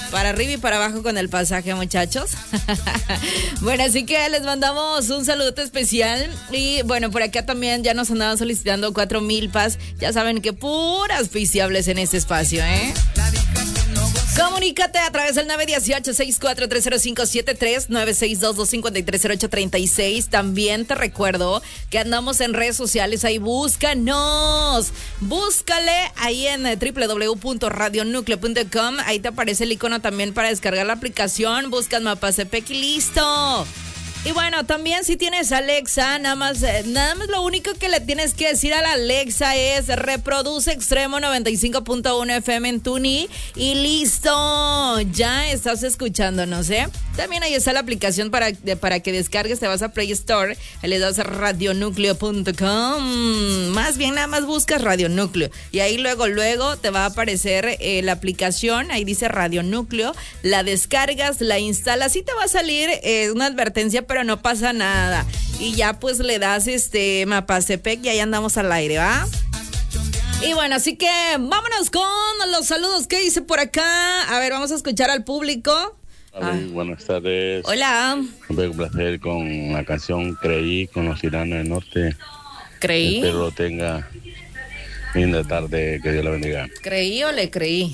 para arriba y para abajo con el pasaje, muchachos. Bueno, así que les mandamos un saludo especial. Y bueno, por acá también ya nos andaban solicitando 4 milpas. Ya saben que puras pisteables en este espacio, ¿eh? Comunícate a través del 918-6430573, 962-253-0836. También te recuerdo que andamos en redes sociales, ahí búscanos. Búscale ahí en www.radionucleo.com. Ahí te aparece el icono también para descargar la aplicación. Buscas Mapastepec y listo. Y bueno, también si tienes Alexa, nada más lo único que le tienes que decir a la Alexa es reproduce Extremo 95.1 FM en Tuni y listo, ya estás escuchándonos, ¿eh? También ahí está la aplicación para que descargues, te vas a Play Store, le das a radionucleo.com, más bien nada más buscas Radio Núcleo y ahí luego te va a aparecer la aplicación, ahí dice Radio Núcleo, la descargas, la instalas y te va a salir una advertencia, pero no pasa nada. Y ya pues le das Mapastepec y ahí andamos al aire, ¿va? Y bueno, así que vámonos con los saludos que hice por acá. A ver, vamos a escuchar al público. Buenas tardes. Hola. Un placer con la canción Creí con los Tiranos del Norte. Creí. Espero lo tenga linda tarde, que Dios la bendiga. ¿Creí o le creí?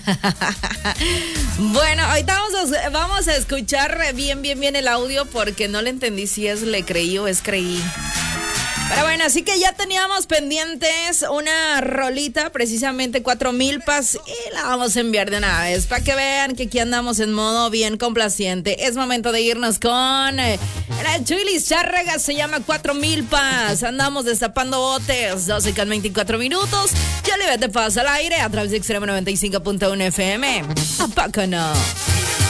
Bueno, ahorita vamos a escuchar bien el audio porque no le entendí si es le creí o es creí. Pero bueno, así que ya teníamos pendientes una rolita, precisamente 4 milpas, y la vamos a enviar de una vez para que vean que aquí andamos en modo bien complaciente. Es momento de irnos con el Chuy Chárraga, se llama 4 milpas. Andamos destapando botes, 12:24. Yo le te paso al aire a través de Extremo 95.1 FM. ¿A poco no?